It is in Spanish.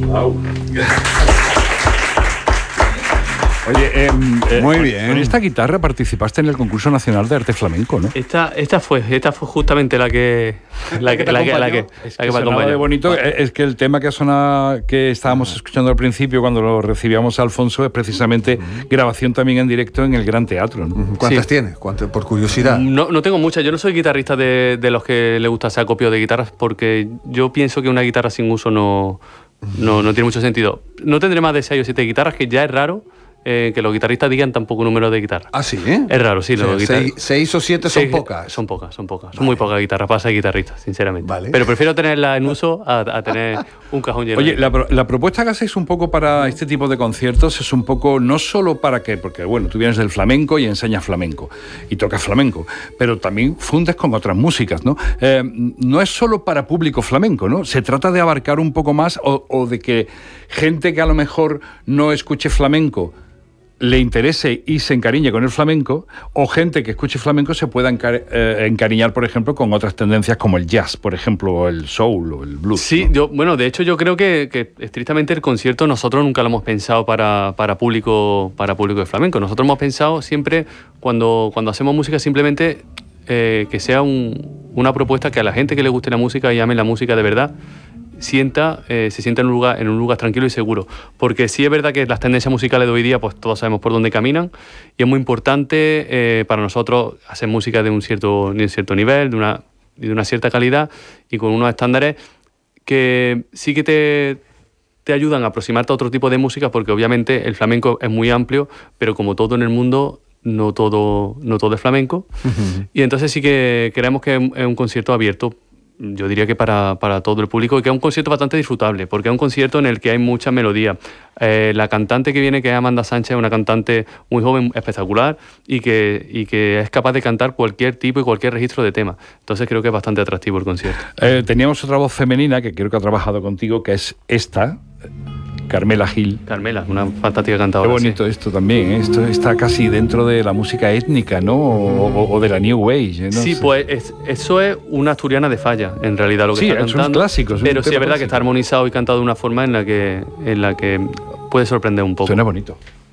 Wow. Oye, muy bien. Con esta guitarra participaste en el concurso nacional de arte flamenco, ¿no? Esta fue justamente la que me acompañó. De bonito. Es que el tema que estábamos escuchando al principio cuando lo recibíamos a Alfonso es precisamente grabación también en directo en el Gran Teatro, ¿no? ¿Cuántas tienes? Por curiosidad. No tengo muchas. Yo no soy guitarrista de los que le gusta hacer acopio de guitarras, porque yo pienso que una guitarra sin uso no tiene mucho sentido. No tendré más de 6 o 7 guitarras, que ya es raro. Que los guitarristas digan tan poco número de guitarras. ¿Ah, sí? Es raro, sí. O sea, 6 o 7 son pocas. Son pocas. Son muy pocas guitarras para ser guitarristas, sinceramente. Vale. Pero prefiero tenerla en uso a tener un cajón lleno. Oye, la propuesta que hacéis un poco para este tipo de conciertos es un poco, no solo para que, porque bueno, tú vienes del flamenco y enseñas flamenco y tocas flamenco, pero también fundes con otras músicas, ¿no? No es solo para público flamenco, ¿no? Se trata de abarcar un poco más o de que gente que a lo mejor no escuche flamenco le interese y se encariñe con el flamenco, o gente que escuche flamenco se pueda encariñar, por ejemplo, con otras tendencias como el jazz, por ejemplo, o el soul o el blues. Sí, ¿no? De hecho yo creo que estrictamente el concierto nosotros nunca lo hemos pensado para público de flamenco. Nosotros hemos pensado siempre, cuando hacemos música, simplemente que sea una propuesta que a la gente que le guste la música y ame la música de verdad, se sienta en un lugar tranquilo y seguro. Porque sí es verdad que las tendencias musicales de hoy día, pues todos sabemos por dónde caminan, y es muy importante para nosotros hacer música de un cierto nivel, de una cierta calidad y con unos estándares que sí que te ayudan a aproximarte a otro tipo de música, porque obviamente el flamenco es muy amplio, pero como todo en el mundo, no todo es flamenco. Uh-huh. Y entonces sí que creemos que es un concierto abierto, yo diría que para todo el público, y que es un concierto bastante disfrutable, porque es un concierto en el que hay mucha melodía. La cantante que viene, que es Amanda Sánchez, es una cantante muy joven, espectacular, y que es capaz de cantar cualquier tipo y cualquier registro de tema. Entonces creo que es bastante atractivo el concierto. Teníamos otra voz femenina que creo que ha trabajado contigo, que es esta, Carmela Gil. Carmela, una fantástica cantadora. Qué bonito, sí. Esto también, ¿eh? Esto está casi dentro de la música étnica, ¿no? O de la New Age, ¿no? Sí, pues eso es una asturiana de falla, en realidad, lo que está cantando. Son clásicos. Pero sí es verdad que está armonizado y cantado de una forma en la que puede sorprender un poco. Suena bonito.